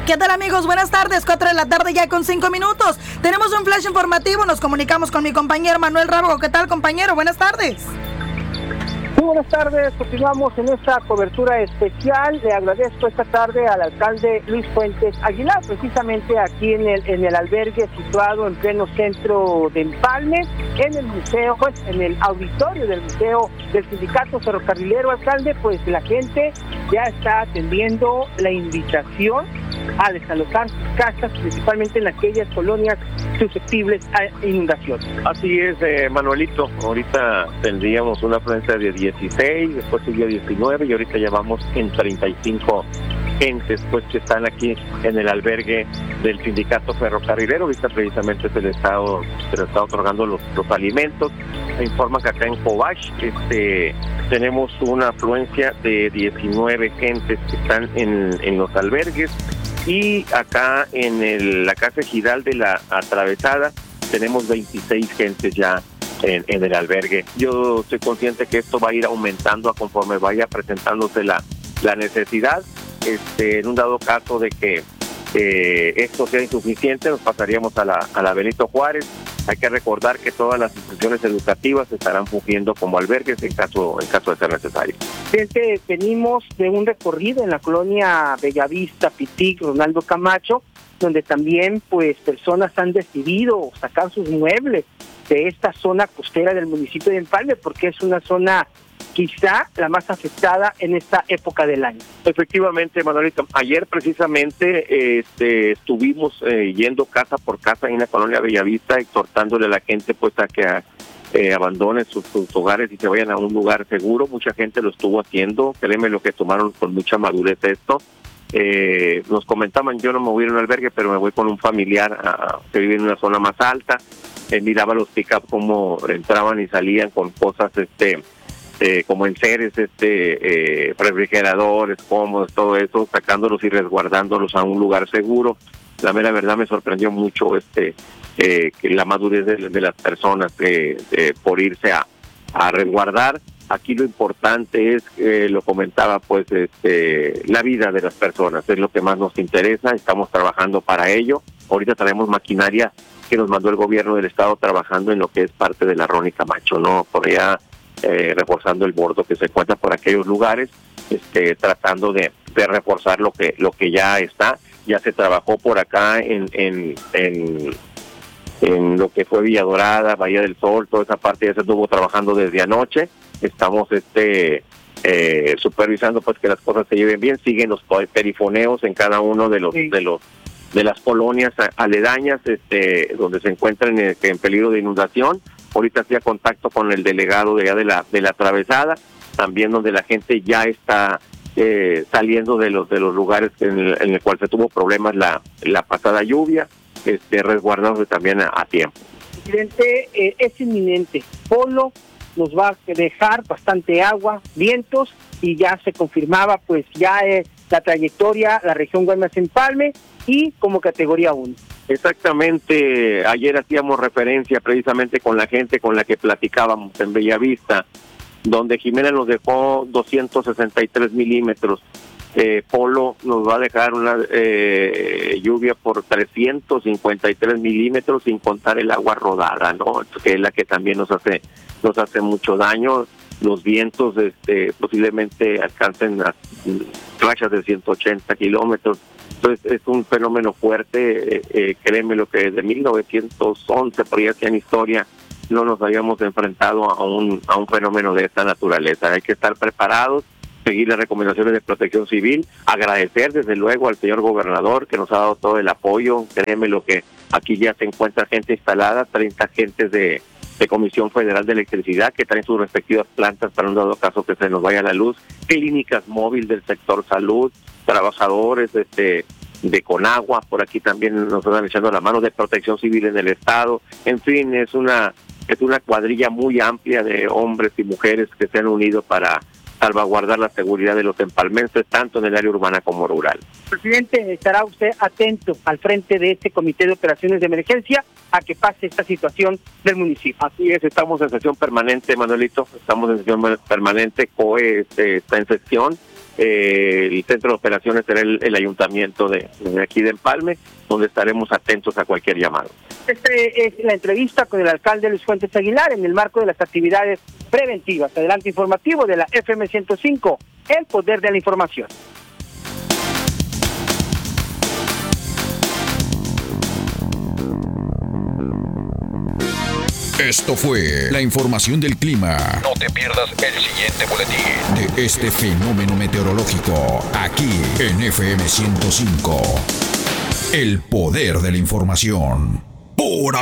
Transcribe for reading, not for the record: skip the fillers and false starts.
¿Qué tal, amigos? Buenas tardes, 4 de la tarde ya con 5 minutos. Tenemos un flash informativo, nos comunicamos con mi compañero Manuel Rábago. ¿Qué tal, compañero? Buenas tardes. Muy buenas tardes, continuamos en esta cobertura especial. Le agradezco esta tarde al alcalde Luis Fuentes Aguilar, precisamente aquí en el albergue situado en pleno centro de Empalme, en el museo, pues en el auditorio del museo del Sindicato Ferrocarrilero. Alcalde, pues la gente ya está atendiendo la invitación a desalojar sus casas, principalmente en aquellas colonias susceptibles a inundación. Así es, Manuelito. Ahorita tendríamos una afluencia de 16, después siguió 19 y ahorita ya vamos en 35 gentes pues que están aquí en el albergue del Sindicato Ferrocarrilero. Ahorita precisamente se le está otorgando los alimentos. Se informa que acá en Cobach tenemos una afluencia de 19 gentes que están en los albergues, y acá en la casa Giral de la Atravesada tenemos 26 gentes ya en el albergue. Yo estoy consciente que esto va a ir aumentando a conforme vaya presentándose la necesidad. En un dado caso de que esto sea insuficiente, nos pasaríamos a la Benito Juárez. Hay que recordar que todas las instituciones educativas estarán fungiendo como albergues en caso de ser necesario. Venimos de un recorrido en la colonia Bellavista, Pitic, Ronaldo Camacho, donde también pues personas han decidido sacar sus muebles de esta zona costera del municipio de Empalme, porque es una zona quizá la más afectada en esta época del año. Efectivamente, Manuelito. Ayer precisamente estuvimos yendo casa por casa en la colonia Bellavista, exhortándole a la gente pues a que abandonen sus hogares y se vayan a un lugar seguro. Mucha gente lo estuvo haciendo, créeme lo que tomaron con mucha madurez esto. Nos comentaban, yo no me voy a ir a un albergue, pero me voy con un familiar que vive en una zona más alta. Miraba los pick-up como entraban y salían con cosas como enseres, refrigeradores, cómodos, todo eso, sacándolos y resguardándolos a un lugar seguro. La mera verdad me sorprendió mucho que la madurez de las personas por irse a resguardar. Aquí lo importante es, lo comentaba, pues la vida de las personas es lo que más nos interesa. Estamos trabajando para ello. Ahorita traemos maquinaria que nos mandó el gobierno del estado trabajando en lo que es parte de la Ronnie Camacho, ¿no? Por allá reforzando el bordo que se encuentra por aquellos lugares, tratando de reforzar lo que ya está. Ya se trabajó por acá en lo que fue Villa Dorada, Bahía del Sol, toda esa parte ya se estuvo trabajando desde anoche. Estamos supervisando pues que las cosas se lleven bien. Siguen los perifoneos en cada uno de las colonias aledañas donde se encuentran en peligro de inundación. Ahorita hacía contacto con el delegado de allá de la Atravesada, también donde la gente ya está saliendo de los lugares en el cual se tuvo problemas la pasada lluvia, resguardándose también a tiempo. Presidente, es inminente. Polo nos va a dejar bastante agua, vientos, y ya se confirmaba pues ya la trayectoria, la región Guaymas-Empalme, y como categoría 1. Exactamente, ayer hacíamos referencia precisamente con la gente con la que platicábamos en Bellavista, donde Jimena nos dejó 263 milímetros. Polo nos va a dejar una lluvia por 353 milímetros, sin contar el agua rodada, ¿no? Que es la que también nos hace mucho daño. Los vientos posiblemente alcancen a rachas de 180 kilómetros. Entonces es un fenómeno fuerte. Créeme lo que desde 1911, por ahí hacían historia, no nos habíamos enfrentado a un fenómeno de esta naturaleza. Hay que estar preparados, seguir las recomendaciones de Protección Civil, agradecer desde luego al señor gobernador que nos ha dado todo el apoyo. Créeme lo que aquí ya se encuentra gente instalada, 30 agentes de Comisión Federal de Electricidad que traen sus respectivas plantas para un dado caso que se nos vaya la luz, clínicas móviles del sector salud, trabajadores de Conagua, por aquí también nos están echando la mano, de Protección Civil en el estado. En fin, es una cuadrilla muy amplia de hombres y mujeres que se han unido para salvaguardar la seguridad de los empalmenses, tanto en el área urbana como rural. Presidente, ¿estará usted atento al frente de este Comité de Operaciones de Emergencia a que pase esta situación del municipio? Así es, estamos en sesión permanente, Manuelito, estamos en sesión permanente. COE está en sesión, el centro de operaciones será el ayuntamiento de aquí de Empalme, donde estaremos atentos a cualquier llamado. Esta es la entrevista con el alcalde Luis Fuentes Aguilar en el marco de las actividades preventivas. Adelante informativo de la FM 105, el poder de la información. Esto fue la información del clima. No te pierdas el siguiente boletín de este fenómeno meteorológico aquí en FM 105. El poder de la información. Por